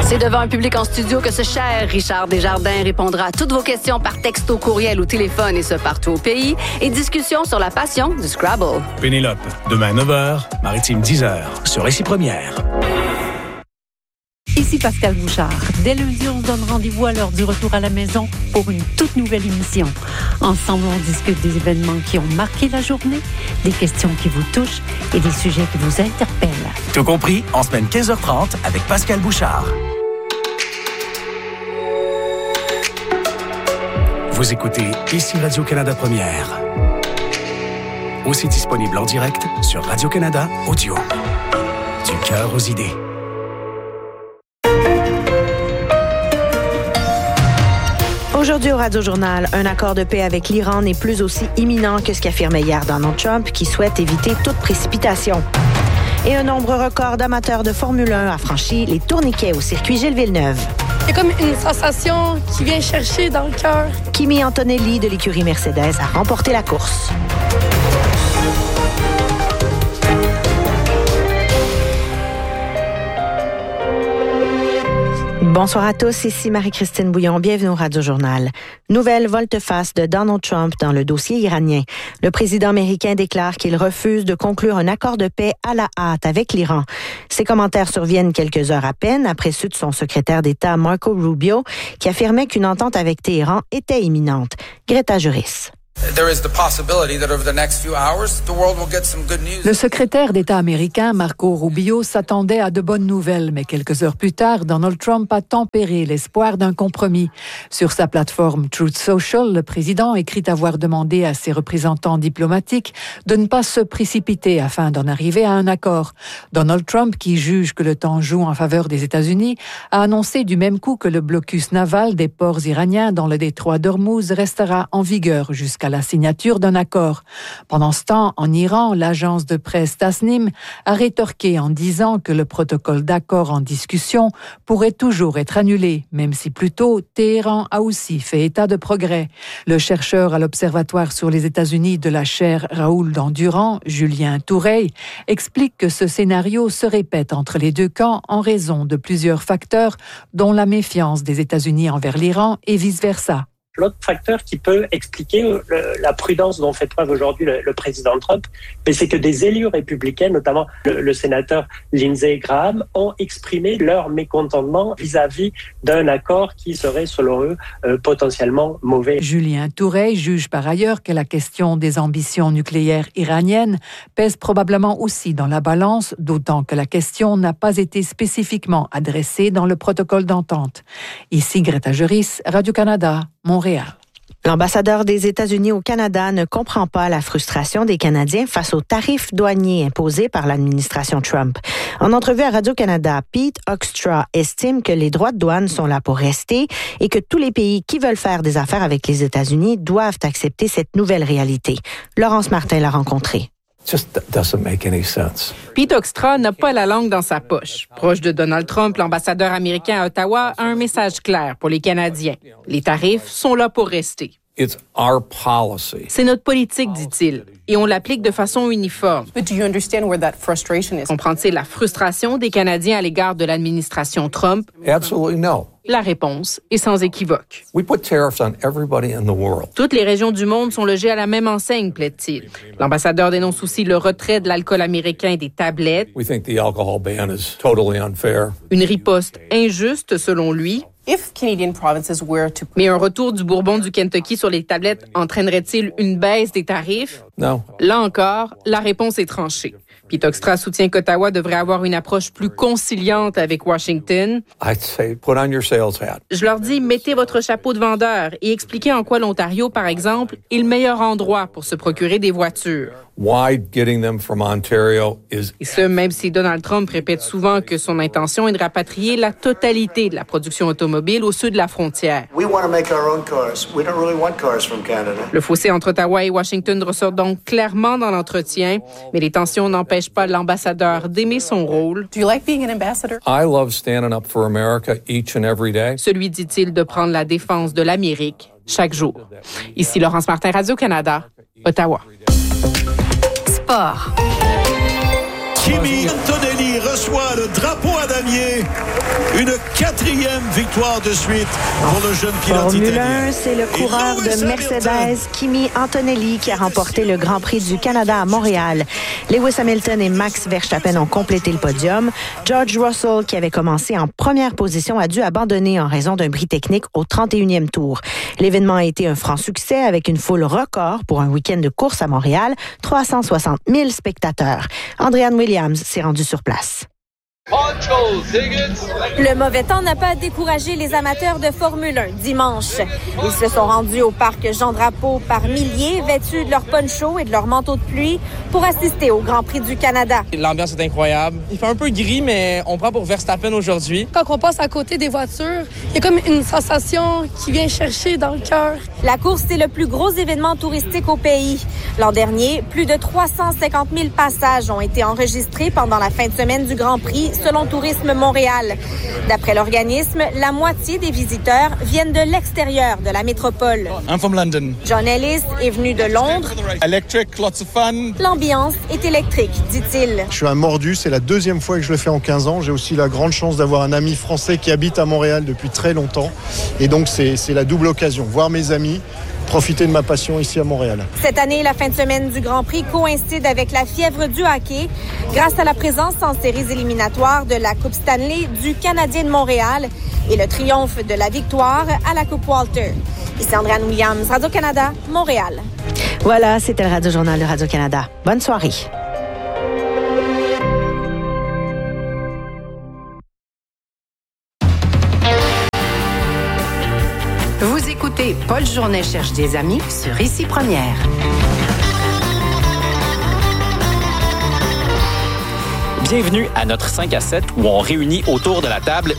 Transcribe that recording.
C'est devant un public en studio que ce cher Richard Desjardins répondra à toutes vos questions par texto, courriel ou téléphone, et ce partout au pays. Et discussion sur la passion du Scrabble. Pénélope, demain 9h, Maritime 10h, sur Récit Première. Ici Pascal Bouchard. Dès lundi, on se donne rendez-vous à l'heure du retour à la maison pour une toute nouvelle émission. Ensemble, on discute des événements qui ont marqué la journée, des questions qui vous touchent et des sujets qui vous interpellent. Tout compris, en semaine 15h30 avec Pascal Bouchard. Vous écoutez ici Radio-Canada Première. Aussi disponible en direct sur Radio-Canada Audio. Du cœur aux idées. Aujourd'hui au Radio-Journal, un accord de paix avec l'Iran n'est plus aussi imminent que ce qu'affirmait hier Donald Trump, qui souhaite éviter toute précipitation. Et un nombre record d'amateurs de Formule 1 a franchi les tourniquets au circuit Gilles Villeneuve. C'est comme une sensation qui vient chercher dans le cœur. Kimi Antonelli de l'écurie Mercedes a remporté la course. Bonsoir à tous, ici Marie-Christine Bouillon, bienvenue au Radio-Journal. Nouvelle volte-face de Donald Trump dans le dossier iranien. Le président américain déclare qu'il refuse de conclure un accord de paix à la hâte avec l'Iran. Ces commentaires surviennent quelques heures à peine après ceux de son secrétaire d'État Marco Rubio, qui affirmait qu'une entente avec Téhéran était imminente. Greta Juris. Le secrétaire d'État américain Marco Rubio s'attendait à de bonnes nouvelles, mais quelques heures plus tard, Donald Trump a tempéré l'espoir d'un compromis. Sur sa plateforme Truth Social, le président écrit avoir demandé à ses représentants diplomatiques de ne pas se précipiter afin d'en arriver à un accord. Donald Trump, qui juge que le temps joue en faveur des États-Unis, a annoncé du même coup que le blocus naval des ports iraniens dans le détroit d'Ormuz restera en vigueur jusqu'à la signature d'un accord. Pendant ce temps, en Iran, l'agence de presse Tasnim a rétorqué en disant que le protocole d'accord en discussion pourrait toujours être annulé, même si plus tôt, Téhéran a aussi fait état de progrès. Le chercheur à l'Observatoire sur les États-Unis de la chaire Raoul d'Endurant, Julien Toureil, explique que ce scénario se répète entre les deux camps en raison de plusieurs facteurs, dont la méfiance des États-Unis envers l'Iran et vice-versa. L'autre facteur qui peut expliquer la prudence dont fait preuve aujourd'hui le président Trump, c'est que des élus républicains, notamment le sénateur Lindsey Graham, ont exprimé leur mécontentement vis-à-vis d'un accord qui serait, selon eux, potentiellement mauvais. Julien Toureil juge par ailleurs que la question des ambitions nucléaires iraniennes pèse probablement aussi dans la balance, d'autant que la question n'a pas été spécifiquement adressée dans le protocole d'entente. Ici Greta Juris, Radio-Canada, Montréal. L'ambassadeur des États-Unis au Canada ne comprend pas la frustration des Canadiens face aux tarifs douaniers imposés par l'administration Trump. En entrevue à Radio-Canada, Pete Hoekstra estime que les droits de douane sont là pour rester et que tous les pays qui veulent faire des affaires avec les États-Unis doivent accepter cette nouvelle réalité. Laurence Martin l'a rencontré. Pete Hoekstra n'a pas la langue dans sa poche. Proche de Donald Trump, l'ambassadeur américain à Ottawa a un message clair pour les Canadiens. Les tarifs sont là pour rester. C'est notre politique, dit-il, et on l'applique de façon uniforme. Comprend-il la frustration des Canadiens à l'égard de l'administration Trump? La réponse est sans équivoque. Toutes les régions du monde sont logées à la même enseigne, plaide-t-il. L'ambassadeur dénonce aussi le retrait de l'alcool américain des tablettes. Une riposte injuste, selon lui. Mais un retour du bourbon du Kentucky sur les tablettes entraînerait-il une baisse des tarifs? Non. Là encore, la réponse est tranchée. Pete Hoekstra soutient qu'Ottawa devrait avoir une approche plus conciliante avec Washington. Je leur dis, mettez votre chapeau de vendeur et expliquez en quoi l'Ontario, par exemple, est le meilleur endroit pour se procurer des voitures. Et ce, même si Donald Trump répète souvent que son intention est de rapatrier la totalité de la production automobile au sud de la frontière. Le fossé entre Ottawa et Washington ressort donc clairement dans l'entretien, mais les tensions n'empêchent pas l'ambassadeur d'aimer son rôle. Celui, dit-il, de prendre la défense de l'Amérique chaque jour. Ici Laurence Martin, Radio-Canada, Ottawa. Sport. Kimi Antonelli reçoit le drapeau à David. Grenier. Une 4e victoire de suite pour le jeune pilote Formule italien. 1, c'est le coureur de Mercedes, Kimi Antonelli, qui a remporté le Grand Prix du Canada à Montréal. Lewis Hamilton et Max Verstappen ont complété le podium. George Russell, qui avait commencé en première position, a dû abandonner en raison d'un bris technique au 31e tour. L'événement a été un franc succès avec une foule record pour un week-end de course à Montréal, 360 000 spectateurs. Andréane Williams s'est rendue sur place. Le mauvais temps n'a pas découragé les amateurs de Formule 1 dimanche. Ils se sont rendus au parc Jean-Drapeau par milliers, vêtus de leur poncho et de leur manteau de pluie pour assister au Grand Prix du Canada. L'ambiance est incroyable. Il fait un peu gris, mais on prend pour Verstappen aujourd'hui. Quand on passe à côté des voitures, il y a comme une sensation qui vient chercher dans le cœur. La course, c'est le plus gros événement touristique au pays. L'an dernier, plus de 350 000 passages ont été enregistrés pendant la fin de semaine du Grand Prix, selon Tourisme Montréal. D'après l'organisme, la moitié des visiteurs viennent de l'extérieur de la métropole. I'm from London. John Ellis est venu de Londres. Electric, lots of fun. L'ambiance est électrique, dit-il. Je suis un mordu, c'est la 2e fois que je le fais en 15 ans. J'ai aussi la grande chance d'avoir un ami français qui habite à Montréal depuis très longtemps. Et donc, c'est la double occasion. Voir mes amis, profiter de ma passion ici à Montréal. Cette année, la fin de semaine du Grand Prix coïncide avec la fièvre du hockey grâce à la présence en séries éliminatoires de la Coupe Stanley du Canadien de Montréal et le triomphe de la victoire à la Coupe Walter. Ici Andréane Williams, Radio-Canada, Montréal. Voilà, c'était le Radio-Journal de Radio-Canada. Bonne soirée. Vous écoutez Paul Journet cherche des amis sur Ici Première. Bienvenue à notre 5 à 7 où on réunit autour de la table